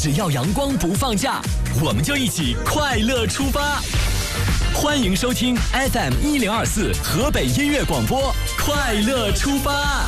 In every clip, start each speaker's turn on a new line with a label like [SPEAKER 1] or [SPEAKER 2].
[SPEAKER 1] 只要阳光不放假，我们就一起快乐出发。欢迎收听 FM1024 河北音乐广播，快乐出发。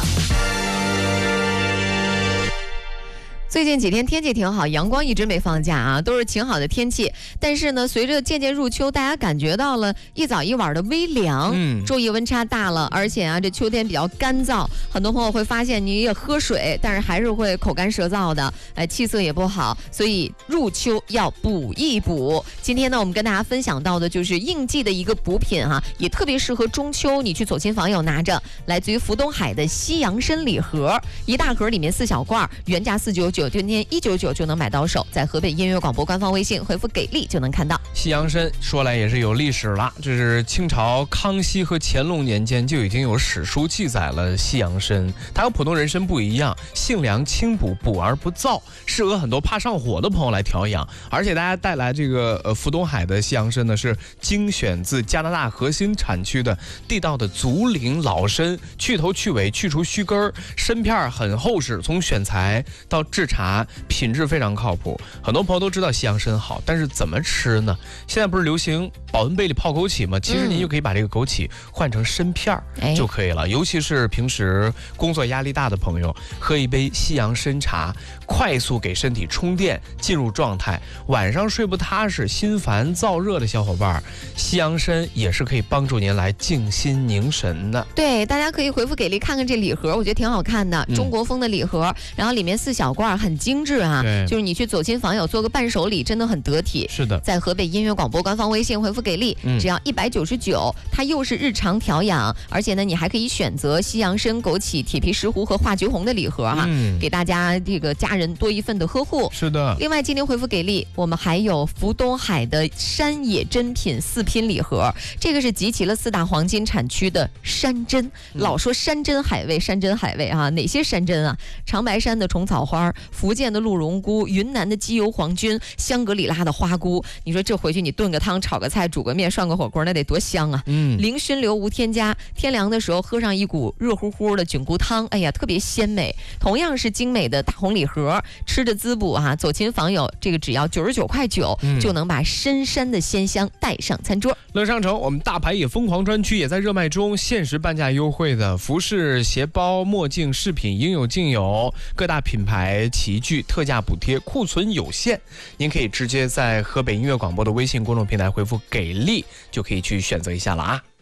[SPEAKER 2] 最近几天天气挺好，阳光一直没放假啊，都是挺好的天气。但是呢，随着渐渐入秋，大家感觉到了一早一晚的微凉，昼夜温差大了，而且啊，这秋天比较干燥，很多朋友会发现你也喝水，但是还是会口干舌燥的，气色也不好，所以入秋要补一补。今天呢，我们跟大家分享到的就是应季的一个补品哈，也特别适合中秋，你去走亲访友拿着，来自于福东海的西洋参礼盒，一大盒里面4小罐，原价499。今天199就能买到手，在河北音乐广播官方微信回复给力就能看到。
[SPEAKER 3] 西洋参说来也是有历史了，这是清朝康熙和乾隆年间就已经有史书记载了西洋参。它和普通人参不一样，性凉清补，补而不燥，适合很多怕上火的朋友来调养。而且大家带来这个福东海的西洋参呢，是精选自加拿大核心产区的地道的竹林老参，去头去尾，去除须根，参片很厚实，从选材到制茶品质非常靠谱。很多朋友都知道西洋参好，但是怎么吃呢？现在不是流行保温杯里泡枸杞吗？其实您就可以把这个枸杞换成参片就可以了。尤其是平时工作压力大的朋友，喝一杯西洋参茶，快速给身体充电，进入状态。晚上睡不踏实、心烦燥热的小伙伴，西洋参也是可以帮助您来静心凝神的。
[SPEAKER 2] 对，大家可以回复给力看看这礼盒，我觉得挺好看的，中国风的礼盒，然后里面4小罐，很精致啊。就是你去走亲访友做个伴手礼，真的很得体。
[SPEAKER 3] 是的，
[SPEAKER 2] 在河北音乐广播官方微信回复给力，只要199，它又是日常调养，而且呢，你还可以选择西洋参、枸杞、铁皮石斛和化橘红的礼盒哈，给大家这个家人多一份的呵护。
[SPEAKER 3] 是的。
[SPEAKER 2] 另外，今天回复给力，我们还有福东海的山野珍品4拼礼盒，这个是集齐了4大黄金产区的山珍。老说山珍海味，山珍海味啊，哪些山珍啊？长白山的虫草花，福建的鹿茸菇，云南的鸡油黄菌，香格里拉的花菇。你说这回去你炖个汤、炒个菜、煮个面、涮个火锅，那得多香啊！零熏流无添加，天凉的时候喝上一股热乎乎的菌菇汤，哎呀，特别鲜美。同样是精美的大红礼盒，吃着滋补啊！走亲访友，这个只要99.9块，就能把深山的鲜香带上餐桌。
[SPEAKER 3] 乐商城，我们大牌也疯狂专区也在热卖中，限时半价优惠的服饰、鞋包、墨镜、饰品应有尽有，各大品牌齐聚，特价补贴，库存有限。您可以直接在河北音乐广播的微信公众平台回复给力，就可以去选择一下了啊。